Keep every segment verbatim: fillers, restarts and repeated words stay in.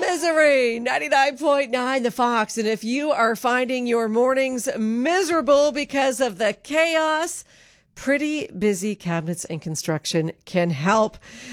Misery, ninety-nine point nine The Fox. And if you are finding your mornings miserable because of the chaos, Pretty Busy Cabinets and Construction can help.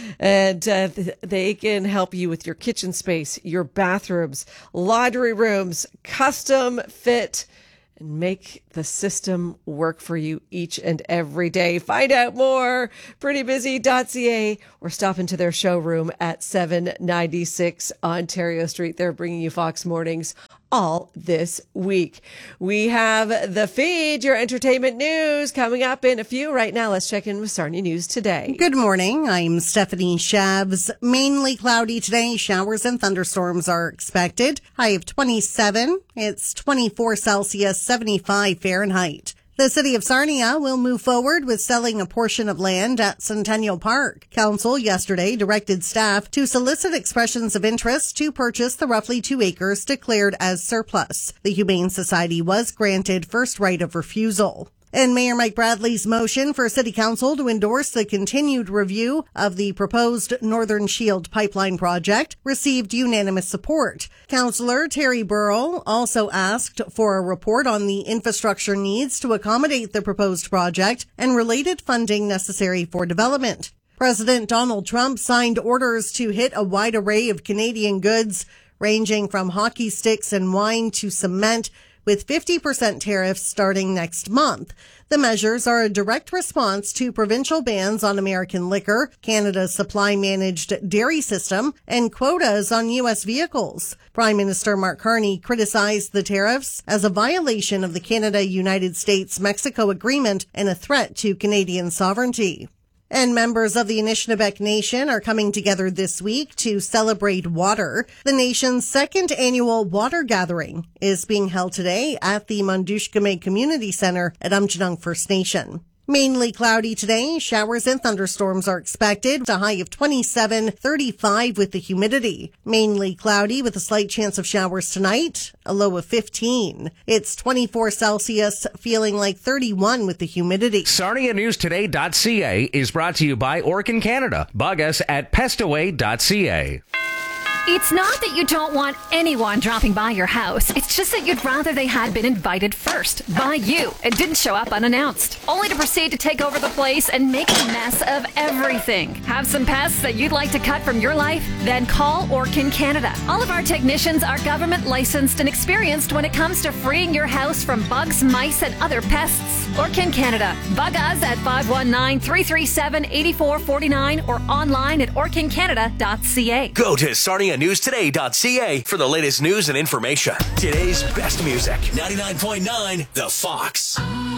And uh, they can help you with your kitchen space, your bathrooms, laundry rooms, custom fit, and make the system work for you each and every day. Find out more, pretty busy dot c a, or stop into their showroom at seven ninety-six Ontario Street. They're bringing you Fox Mornings all this week. We have the feed, your entertainment news, coming up in a few. Right now, let's check in with Sarnia News Today. Good morning. I'm Stephanie Shabs. Mainly cloudy today. Showers and thunderstorms are expected. High of twenty-seven. It's twenty-four Celsius, seventy-five Fahrenheit. The city of Sarnia will move forward with selling a portion of land at Centennial Park. Council yesterday directed staff to solicit expressions of interest to purchase the roughly two acres declared as surplus. The Humane Society was granted first right of refusal. And Mayor Mike Bradley's motion for City Council to endorse the continued review of the proposed Northern Shield pipeline project received unanimous support. Councillor Terry Burrell also asked for a report on the infrastructure needs to accommodate the proposed project and related funding necessary for development. President Donald Trump signed orders to hit a wide array of Canadian goods, ranging from hockey sticks and wine to cement, with fifty percent tariffs starting next month. The measures are a direct response to provincial bans on American liquor, Canada's supply-managed dairy system, and quotas on U S vehicles. Prime Minister Mark Carney criticized the tariffs as a violation of the Canada-United States-Mexico agreement and a threat to Canadian sovereignty. And members of the Anishinaabe Nation are coming together this week to celebrate water. The nation's second annual water gathering is being held today at the Mandushkame Community Center at Umjinung First Nation. Mainly cloudy today. Showers and thunderstorms are expected. A high of twenty-seven, thirty-five with the humidity. Mainly cloudy with a slight chance of showers tonight. A low of fifteen. It's twenty-four Celsius, feeling like thirty-one with the humidity. Sarnia News Today dot c a is brought to you by Orkin Canada. Bug us at pestaway dot c a. It's not that you don't want anyone dropping by your house. It's just that you'd rather they had been invited first by you and didn't show up unannounced, only to proceed to take over the place and make a mess of everything. Have some pests that you'd like to cut from your life? Then call Orkin Canada. All of our technicians are government licensed and experienced when it comes to freeing your house from bugs, mice, and other pests. Orkin Canada. Bug us at five one nine, three three seven, eight four four nine or online at orkin canada dot c a. Go to Sarnia News Today dot c a for the latest news and information. Today's best music, ninety-nine point nine The Fox.